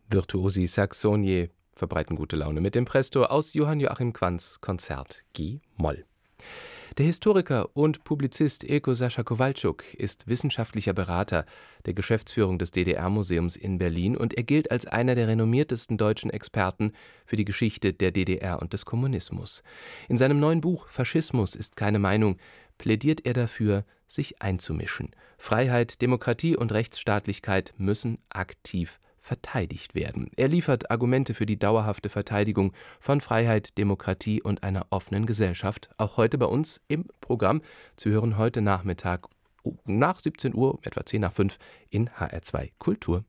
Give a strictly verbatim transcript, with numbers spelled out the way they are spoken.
Virtuosi Saxoniae verbreiten gute Laune mit dem Presto aus Johann Joachim Quantz Konzert G-Moll. Der Historiker und Publizist Ilko Sascha Kowalczuk ist wissenschaftlicher Berater der Geschäftsführung des D D R-Museums in Berlin und er gilt als einer der renommiertesten deutschen Experten für die Geschichte der D D R und des Kommunismus. In seinem neuen Buch »Faschismus ist keine Meinung« plädiert er dafür, sich einzumischen. Freiheit, Demokratie und Rechtsstaatlichkeit müssen aktiv verteidigt werden. Er liefert Argumente für die dauerhafte Verteidigung von Freiheit, Demokratie und einer offenen Gesellschaft. Auch heute bei uns im Programm zu hören heute Nachmittag nach siebzehn Uhr, etwa zehn nach fünf in H R zwei Kultur.